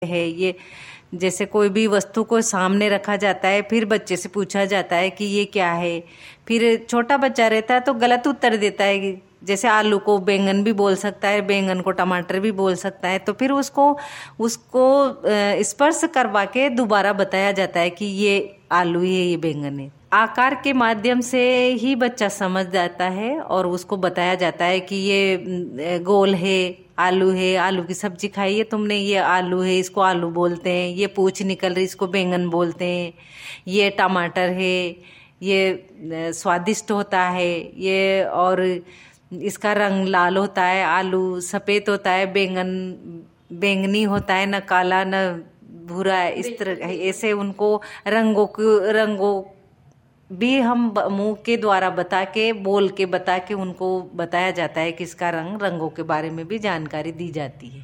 है ये। जैसे कोई भी वस्तु को सामने रखा जाता है, फिर बच्चे से पूछा जाता है कि ये क्या है, फिर छोटा बच्चा रहता है तो गलत उत्तर देता है। जैसे आलू को बैंगन भी बोल सकता है, बैंगन को टमाटर भी बोल सकता है, तो फिर उसको स्पर्श करवा के दोबारा बताया जाता है कि ये आलू है, ये बैंगन है। आकार के माध्यम से ही बच्चा समझ जाता है और उसको बताया जाता है कि ये गोल है, आलू है, आलू की सब्जी खाई है तुमने, ये आलू है, इसको आलू बोलते हैं। ये पूंछ निकल रही, इसको बैंगन बोलते हैं। ये टमाटर है, ये स्वादिष्ट होता है ये, और इसका रंग लाल होता है। आलू सफेद होता है, बैंगन बैंगनी होता है, न काला न भूरा। इस तरह ऐसे उनको रंगों भी हम मुंह के द्वारा बता के, बोल के बता के उनको बताया जाता है कि इसका रंगों के बारे में भी जानकारी दी जाती है।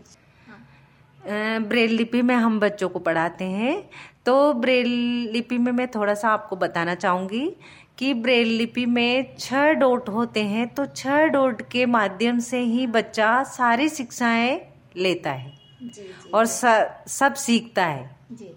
ब्रेल लिपि में हम बच्चों को पढ़ाते हैं, तो ब्रेल लिपि में मैं थोड़ा सा आपको बताना चाहूँगी कि ब्रेल लिपि में 6 डॉट होते हैं, तो 6 डॉट के माध्यम से ही बच्चा सारी शिक्षाएं लेता है और सब सीखता है।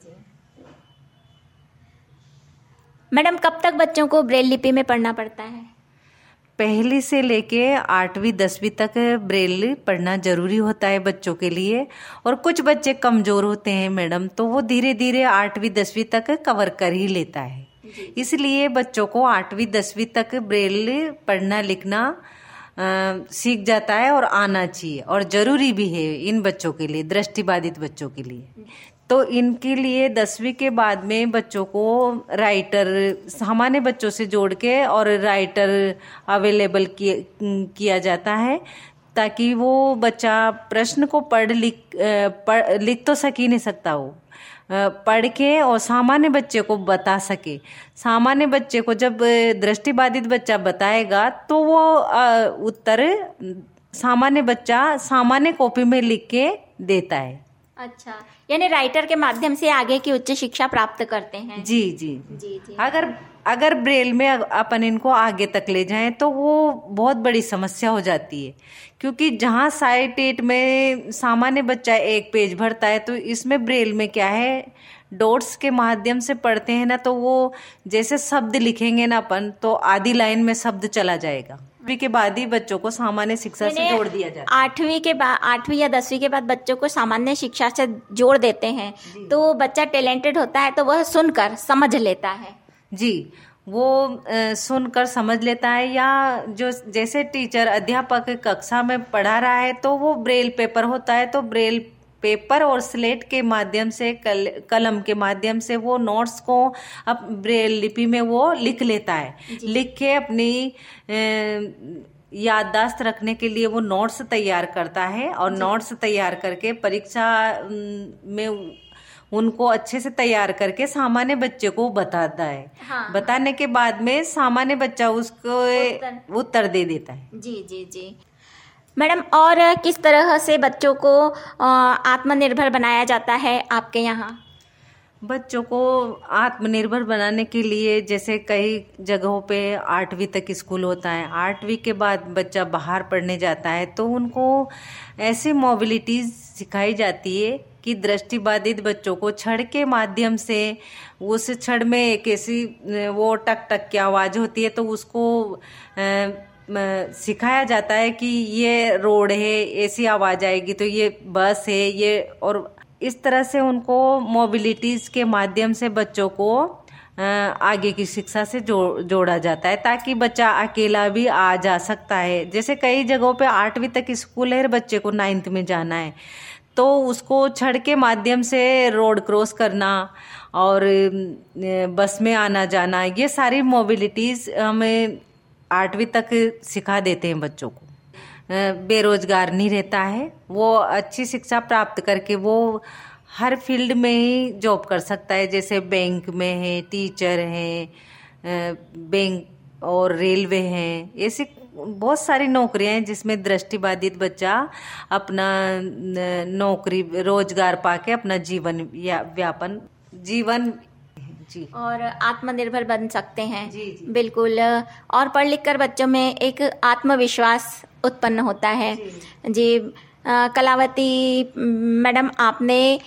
मैडम, कब तक बच्चों को ब्रेल लिपि में पढ़ना पड़ता है? पहली से लेके 8वीं 10वीं तक ब्रेल पढ़ना जरूरी होता है बच्चों के लिए। और कुछ बच्चे कमजोर होते हैं मैडम, तो वो धीरे धीरे 8वीं 10वीं तक कवर कर ही लेता है। इसलिए बच्चों को 8वीं 10वीं तक ब्रेल पढ़ना लिखना सीख जाता है और आना चाहिए, और जरूरी भी है इन बच्चों के लिए, दृष्टिबाधित बच्चों के लिए। तो इनके लिए 10वीं के बाद में बच्चों को राइटर सामान्य बच्चों से जोड़ के और राइटर अवेलेबल किया जाता है, ताकि वो बच्चा प्रश्न को लिख तो सक ही नहीं सकता, वो पढ़ के और सामान्य बच्चे को बता सके। सामान्य बच्चे को जब दृष्टिबाधित बच्चा बताएगा तो वो उत्तर सामान्य बच्चा सामान्य कॉपी में लिख के देता है। अच्छा, यानी राइटर के माध्यम से आगे की उच्च शिक्षा प्राप्त करते हैं। जी जी जी, जी। अगर ब्रेल में अपन इनको आगे तक ले जाएं तो वो बहुत बड़ी समस्या हो जाती है, क्योंकि जहाँ साइट 8 में सामान्य बच्चा एक पेज भरता है, तो इसमें ब्रेल में क्या है, डॉट्स के माध्यम से पढ़ते हैं ना, तो वो जैसे शब्द लिखेंगे ना अपन, तो आधी लाइन में शब्द चला जाएगा। 8वीं के बाद ही बच्चों को सामान्य शिक्षा से जोड़ दिया जाता है। 8वीं या 10वीं के बाद बच्चों को सामान्य शिक्षा से जोड़ देते हैं, तो बच्चा टैलेंटेड होता है तो वह सुनकर समझ लेता है। जी, वो सुनकर समझ लेता है, या जो जैसे टीचर अध्यापक कक्षा में पढ़ा रहा है तो वो ब्रेल पेपर होता है, तो ब्रेल पेपर और स्लेट के माध्यम से कलम के माध्यम से वो नोट्स को अब ब्रेल लिपि में वो लिख लेता है। लिख के अपनी याददाश्त रखने के लिए वो नोट्स तैयार करता है, और नोट्स तैयार करके परीक्षा में उनको अच्छे से तैयार करके सामान्य बच्चे को बताता है। हाँ। बताने के बाद में सामान्य बच्चा उसको उत्तर दे देता है। जी जी जी मैडम, और किस तरह से बच्चों को आत्मनिर्भर बनाया जाता है आपके यहाँ? बच्चों को आत्मनिर्भर बनाने के लिए जैसे कई जगहों पे 8वीं तक स्कूल होता है, 8वीं के बाद बच्चा बाहर पढ़ने जाता है, तो उनको ऐसी मोबिलिटीज सिखाई जाती है कि दृष्टिबाधित बच्चों को छड़ के माध्यम से, उस छड़ में एक ऐसी वो टक टक की आवाज होती है, तो उसको सिखाया जाता है कि ये रोड है, ऐसी आवाज आएगी तो ये बस है, ये। और इस तरह से उनको मोबिलिटीज के माध्यम से बच्चों को आगे की शिक्षा से जोड़ा जाता है, ताकि बच्चा अकेला भी आ जा सकता है। जैसे कई जगहों पे 8वीं तक स्कूल है, बच्चे को 9th में जाना है, तो उसको छड़ के माध्यम से रोड क्रॉस करना और बस में आना जाना, ये सारी मोबिलिटीज हमें 8वीं तक सिखा देते हैं बच्चों को। बेरोजगार नहीं रहता है, वो अच्छी शिक्षा प्राप्त करके वो हर फील्ड में ही जॉब कर सकता है। जैसे बैंक में है, टीचर हैं, बैंक और रेलवे हैं, ऐसी बहुत सारी नौकरियां हैं जिसमें दृष्टिबाधित बच्चा अपना नौकरी रोजगार पाके अपना जीवन जी और आत्मनिर्भर बन सकते हैं। जी जी बिल्कुल। और पढ़ लिख कर बच्चों में एक आत्मविश्वास उत्पन्न होता है। जी कलावती मैडम, आपने